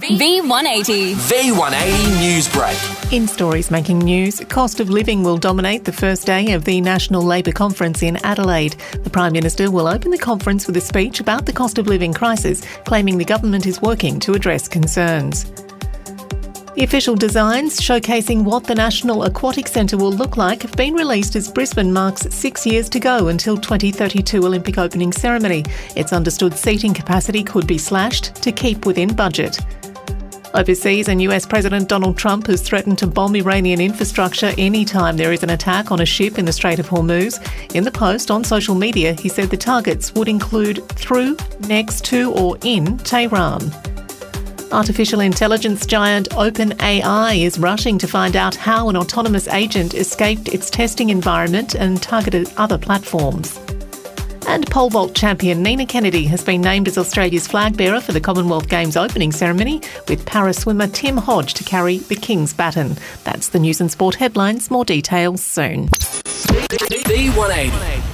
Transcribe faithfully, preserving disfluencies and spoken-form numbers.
V one eighty. V one eighty News Break. In stories making news, cost of living will dominate the first day of the National Labour Conference in Adelaide. The Prime Minister will open the conference with a speech about the cost of living crisis, claiming the government is working to address concerns. The official designs showcasing what the National Aquatic Centre will look like have been released as Brisbane marks six years to go until twenty thirty-two Olympic opening ceremony. It's understood seating capacity could be slashed to keep within budget. Overseas, and U S President Donald Trump has threatened to bomb Iranian infrastructure anytime there is an attack on a ship in the Strait of Hormuz. In the post on social media, he said the targets would include through, next to or in Tehran. Artificial intelligence giant OpenAI is rushing to find out how an autonomous agent escaped its testing environment and targeted other platforms. And pole vault champion Nina Kennedy has been named as Australia's flag bearer for the Commonwealth Games opening ceremony, with para swimmer Tim Hodge to carry the King's baton. That's the news and sport headlines. More details soon. V one eighty.